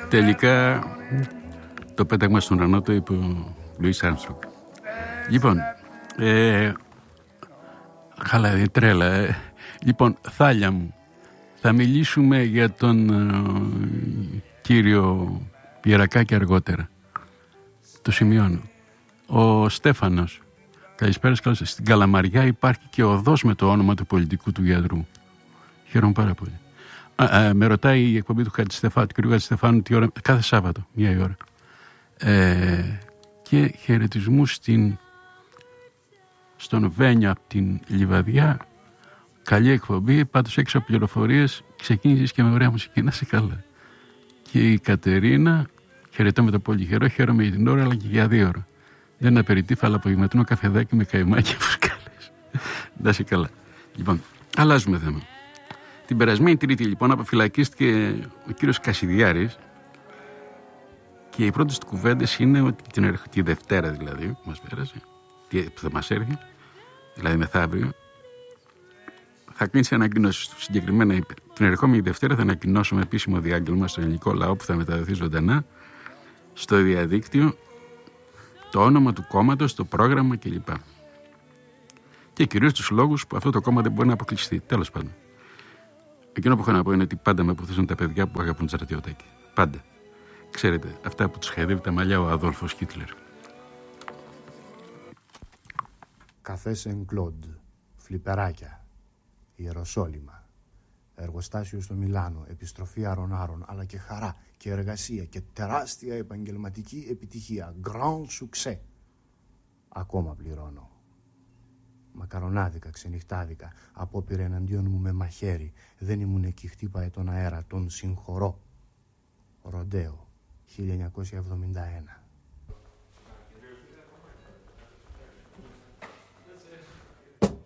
Τελικά το πέταγμα στον ουρανό το είπε ο Λουίς Άρμστρονγκ. Λοιπόν, χαλά, τρέλα. Λοιπόν, Θάλια μου, θα μιλήσουμε για τον κύριο Πιερακάκη αργότερα. Το σημειώνω. Ο Στέφανος, καλησπέρα, καλώς. Στην Καλαμαριά υπάρχει και οδός με το όνομα του πολιτικού του γιατρού. Χαίρομαι πάρα πολύ. Με ρωτάει η εκπομπή του κ. Χατζηστεφάνου τι ώρα, κάθε Σάββατο, 1 η ώρα. Και χαιρετισμού στον Βένιο από την Λιβαδιά. Καλή εκπομπή, πάντως έξω από πληροφορίες ξεκίνησες και με ωραία μουσική, να είσαι καλά. Και η Κατερίνα, χαιρετώ με το πολύ καιρό, χαίρομαι για την ώρα αλλά και για 2 ώρα. Δεν είναι απεριτήφα, αλλά απογευματινό καφεδάκι με καημάκι και φουσκάλες. Να είσαι καλά. Λοιπόν, αλλάζουμε θέμα. Την περασμένη Τρίτη λοιπόν αποφυλακίστηκε ο κύριος Κασιδιάρης και οι πρώτες του κουβέντες είναι ότι τη Δευτέρα δηλαδή που μας πέρασε, που θα μας έρθει, δηλαδή μεθαύριο, θα κλείσει ανακοινώσεις του. Συγκεκριμένα την ερχόμενη Δευτέρα θα ανακοινώσουμε επίσημο διάγγελμα στο ελληνικό λαό που θα μεταδοθεί ζωντανά στο διαδίκτυο, το όνομα του κόμματος, το πρόγραμμα κλπ. Και κυρίως τους λόγους που αυτό το κόμμα δεν μπορεί να αποκλειστεί. Τέλος πάντων. Εκείνο που έχω να πω είναι ότι πάντα με αποθέσουν τα παιδιά που αγαπούν στρατιωτάκι. Πάντα. Ξέρετε, αυτά που τους χαϊδεύει τα μαλλιά ο Αδόλφος Χίτλερ. Καφέ Σεν Κλοντ, φλιπεράκια, Ιεροσόλυμα, εργοστάσιο στο Μιλάνο, επιστροφή αρων-άρων, αλλά και χαρά και εργασία και τεράστια επαγγελματική επιτυχία. Grand succès. Ακόμα πληρώνω. Μακαρονάδικα, ξενυχτάδικα, απόπειρε εναντίον μου με μαχαίρι. Δεν ήμουν εκεί, χτύπαε τον αέρα, τον συγχωρώ. Ροντέο, 1971.